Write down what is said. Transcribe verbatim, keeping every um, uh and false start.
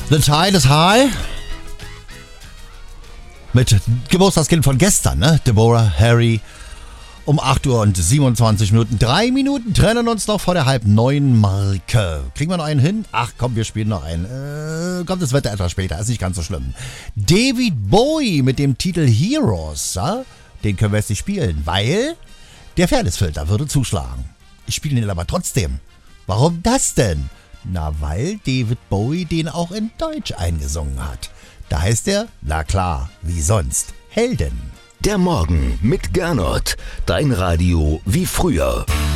The Tide is High. Mit Geburtstagskind von gestern, ne? Deborah Harry. Um acht Uhr und siebenundzwanzig Minuten. Drei Minuten trennen uns noch vor der halb neun Marke. Kriegen wir noch einen hin? Ach komm, wir spielen noch einen. Äh, kommt das Wetter etwas später, ist nicht ganz so schlimm. David Bowie mit dem Titel Heroes. Ja? Den können wir jetzt nicht spielen, weil der Fairnessfilter würde zuschlagen. Ich spiele ihn aber trotzdem. Warum das denn? Na, weil David Bowie den auch in Deutsch eingesungen hat. Da heißt er, na klar, wie sonst, Helden. Der Morgen mit Gernot. Dein Radio wie früher.